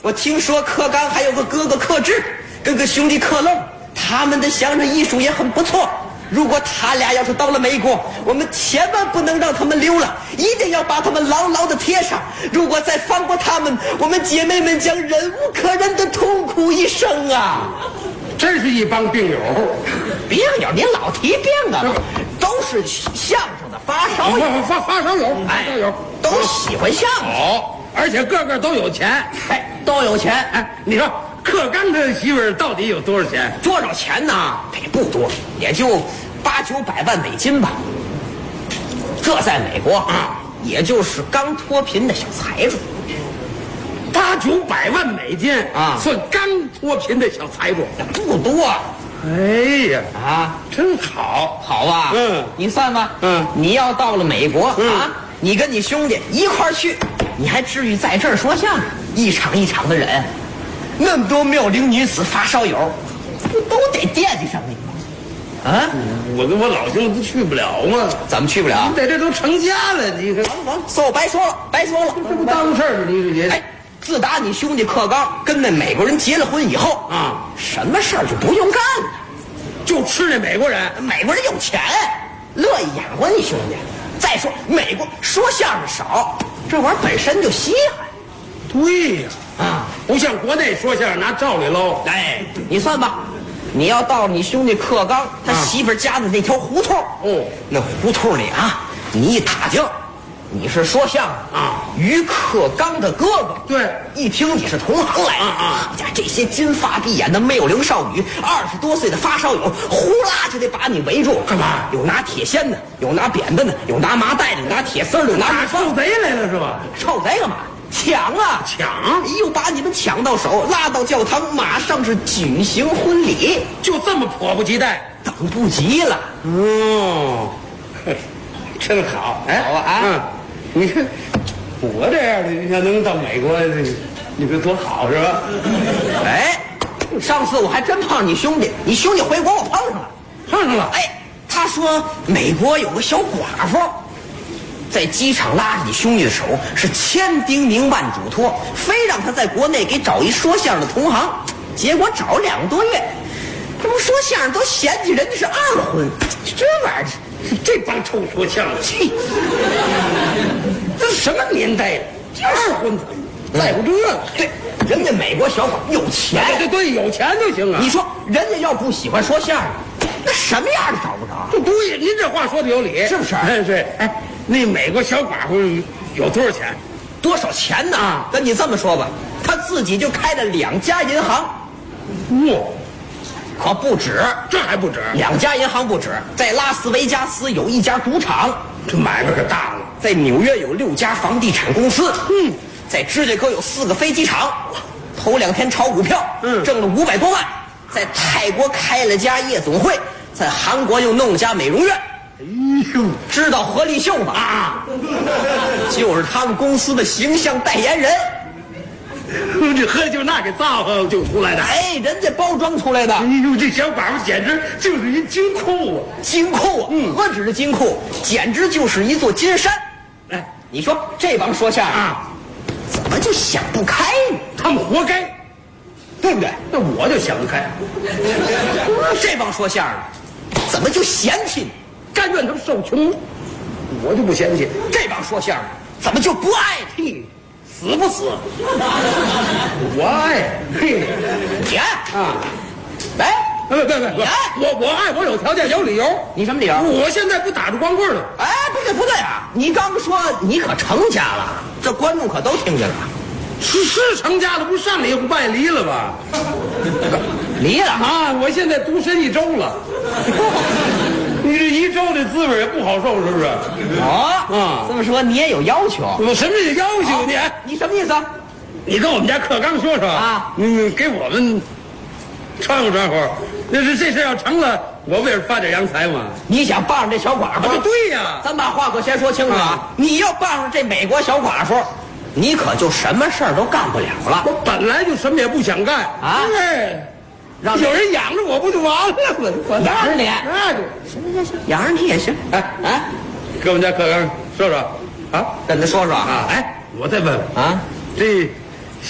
我听说柯刚还有个哥哥柯志，跟个兄弟柯愣，他们的相声艺术也很不错。如果他俩要是到了美国，我们千万不能让他们溜了，一定要把他们牢牢的贴上。如果再放过他们，我们姐妹们将忍无可忍的痛苦一生啊！ 真是一帮病友。 病友，您老提病啊，都是相声的发烧友， 发烧友， 哎，都喜欢相声， 好，而且个个都有钱， 哎，都有钱。 哎，你说柯刚他媳妇儿到底有多少钱？ 多少钱呢？也不多，也就800-900万美金吧。这在美国啊，也就是刚脱贫的小财主。 800-900万美金啊， 算刚脱贫的小财主， 不多。 哎呀， 啊， 真好， 好吧？ 嗯， 你算吧。 嗯， 你要到了美国啊，你跟你兄弟一块儿去，你还至于在这儿说相声？一场一场的忍，那么多妙龄女子发烧友，不都得惦记上你吗？啊， 我跟我老兄弟去不了吗？ 怎么去不了？ 你在这都成家了，你看， 完，算我白说了，白说了， 这不当事儿吗？你这哎，自打你兄弟柯刚跟那美国人结了婚以后啊， 什么事儿就不用干了， 就吃那美国人， 美国人有钱，乐意养活你兄弟。再说美国说相声少，这玩意儿本身就稀罕。 对呀，啊，不像国内说相声拿照里捞。 哎，你算吧，你要到你兄弟柯刚他媳妇家的那条胡同， 哦， 那胡同里啊，你一打听，你是说相声啊， 于克刚的哥哥。 对， 一听你是同行来的，好家伙，这些金发碧眼的妙龄少女，20多岁的发烧友，呼啦就得把你围住。 干嘛？ 有拿铁锨的，有拿扁担的，有拿麻袋的，有拿铁丝的，有拿臭贼来了是吧？ 臭贼干嘛？抢啊！ 抢！ 又把你们抢到手，拉到教堂，马上是举行婚礼， 就这么迫不及待， 等不及了。 哦，真好，哎， 好啊嗯，你看我这样的，你要能到美国，你说多好是吧？ 哎，上次我还真碰上你兄弟，你兄弟回国我碰上了。哎，他说美国有个小寡妇，在机场拉着你兄弟的手，是千叮咛万嘱托，非让他在国内给找一说相声的同行。结果找了2个多月，这不说相声都嫌弃人家是二婚，这玩意儿， 这帮臭说相声，这是什么年代了？二婚在乎这个？ 对，人家美国小伙有钱， 对，有钱就行啊。 你说人家要不喜欢说相声，那什么样的找不着？ 对，您这话说的有理， 是不是？ 哎，对，哎，那美国小寡妇有多少钱？ 多少钱呢？啊，跟你这么说吧，他自己就开了2家银行。 哇， 可不止， 这还不止 ，2家银行不止，在拉斯维加斯有1家赌场， 这买卖可大了； 在纽约有6家房地产公司，在芝加哥有4个飞机场，头2天炒股票，挣了500多万，在泰国开了家夜总会，在韩国又弄了家美容院。 哎呦， 知道何立秀吧？啊，就是他们公司的形象代言人。 这喝就那给造就出来的， 哎，人家包装出来的。 哎呦，这小寡妇简直就是一金库啊！ 金库啊，何止是金库，简直就是一座金山。哎，你说这帮说相声啊，怎么就想不开呢？ 他们活该， 对不对？ 那我就想不开。 这帮说相声怎么就嫌弃你？ 甘愿他们受穷，我就不嫌弃。 这帮说相声怎么就不爱你？死不死？ 我爱，嘿， 你爱啊？ 来， 不，我爱，我有条件有理由。 你什么理由？ 我现在不打着光棍了。 哎，不对啊！你刚说你可成家了，这观众可都听见了。 是成家了，不是上礼拜离了吧？ 离了啊！我现在独身1周了。你这1周的滋味也不好受，是不是？ 这么说你也有要求？ 我什么也要求你？ 你什么意思？ 你跟我们家柯刚说说啊，给我们串乎串乎。那是这事要成了，我不也是发点洋财吗？ 你想傍上这小寡妇？ 对呀， 咱把话可先说清楚啊！你要傍上这美国小寡妇，你可就什么事儿都干不了了。 我本来就什么也不想干啊！对。让有人养着我不就完了吗？ 养着你， 那就行，养着你也行。哎， 跟我们家柯刚说说啊， 跟他说说啊。哎，我再问问啊， 这